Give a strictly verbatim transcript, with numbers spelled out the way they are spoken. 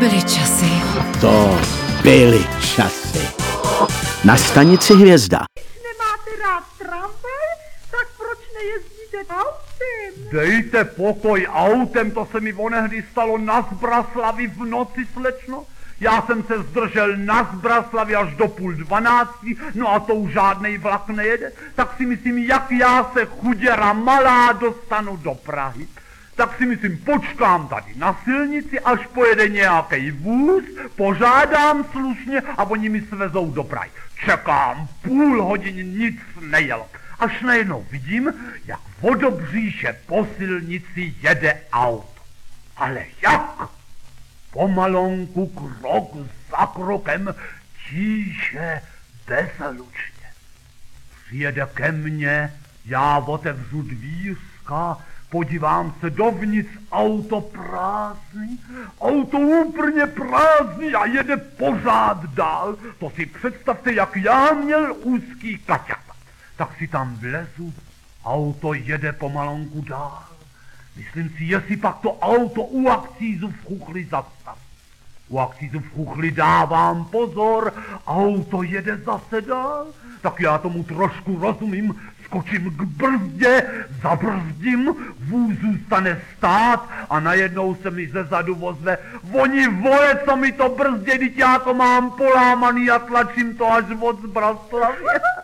byly časy. To byly časy. Na stanici Hvězda. Když nemáte rád tramvaj, tak proč nejezdíte autem? Dejte pokoj autem, to se mi onehdy stalo na Zbraslavi v noci, slečno. Já jsem se zdržel na Zbraslavi až do půl dvanácti, no a to už žádnej vlak nejede. Tak si myslím, jak já se chuděra malá dostanu do Prahy. Tak si myslím, počkám tady na silnici, až pojede nějaký vůz, požádám slušně a oni mi svezou do Prahy. Čekám půl hodiny, nic nejelo. Až najednou vidím, jak vodobříše po silnici jede auto. Ale jak? Pomalonku, krok za krokem, tíše, bezlučně. Přijede ke mně, já otevřu dvířka, podívám se dovnitř, auto prázdný, auto úplně prázdný a jede pořád dál. To si představte, jak já měl úzký kaťata. Tak si tam vlezu, auto jede pomalonku dál. Myslím si, jestli pak to auto u akcízu v Chuchli zastav. U akcízu v Chuchli dávám pozor, auto jede zase dál. Tak já tomu trošku rozumím, skočím k brzdě, zabrzdím, vůz zůstane stát a najednou se mi zezadu ozve: oni vole, co mi to brzdě, teď já to mám polámaný a tlačím to až od Zbraslavy.